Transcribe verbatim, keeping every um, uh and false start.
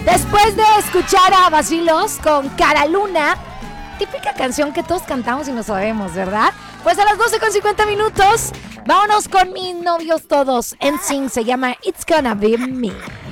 Después de escuchar a Vacilos con Cara Luna, típica canción que todos cantamos y no sabemos, ¿verdad? Pues a las doce con cincuenta minutos, vámonos con mis novios todos. N Sync se llama It's Gonna Be Me.